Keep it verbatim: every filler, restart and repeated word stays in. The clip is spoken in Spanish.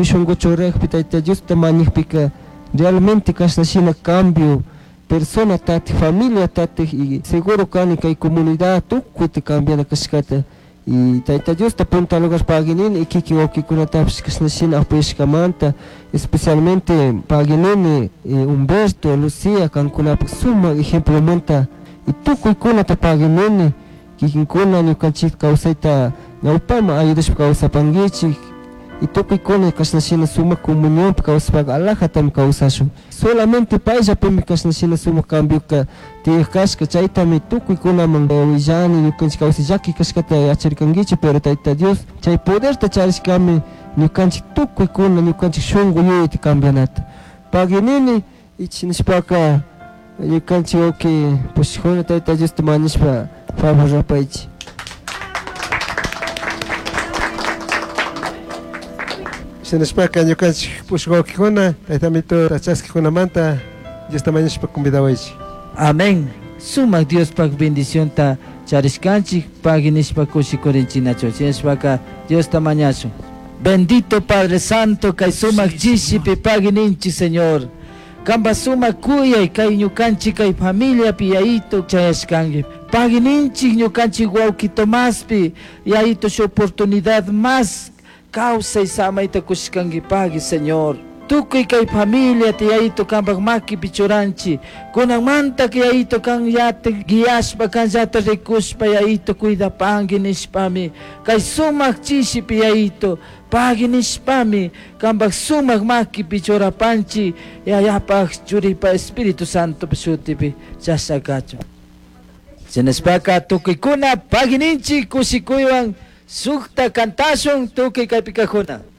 tushunguchurek Tayta Dios tamañikpika realmente kashnashina cambio persona tati familia tati y seguro kani kay comunidad tukuy ti cambiana kashkata y Tayta Dios ta punta lugar paginin y kiki okikunatapish kashnashina apuyashkamanta especialmente paginin Humberto Lucia kankunapak suma ejemplo monta y tukuy kunata paginin kikinkuna ñukanchik kawsayta ñawpama ayudashpa kawsapankichik y tukuy kuna kashnashina suma comunión kawsapak alajatami kawsashun solamente payllapimi kashnashina suma cambioka tiyajkashka chaytami tukuy kunaman willani ñukanchik kawsay llaki kashkata yacharkankichik pero Tayta Dios chay poderta charishkami ñukanchik tukuy kuna ñukanchik shunqu yuyayta cambianata paginini y chinashpaka ñukanchik oki pushikuna Tayta Diosta mañashpa favor rapaychik. Sinashpaka ñukanchik pushqaykuna taytamito tachaskijunamanta Dios tamañashpa convidawaychik. Amén. Sumak Dios pak bendición ta charishkanchik paginishpa kushikurinchinachu. Sinashpaka Dios tamañachu. Bendito Padre Santo kay sumak chishipi pagininchi Señor. Kamba sumak kuyay kay ñukanchik kay familia pi yayito chayashkanki. Pagininchik ñukanchik wawki Tomaspi yayito su oportunidad más causa y samaita kushkanki pagi Señor. Tukuy kay familia ti yayito kambak maki pichuranchi. Kunan manta ki yayito kan yate giyashpa kan yate rikushpa yayito kuidapangi nishpami. Kay sumak chishipi yayito pagi nishpami kambak sumak maki pichurapanchi yayapak churipa Espíritu Santo pishutipi chasakacho. Sinashpaka tukuy kuna pagininchi kushikuywan sukta kantashun tukuy kay pikajuna.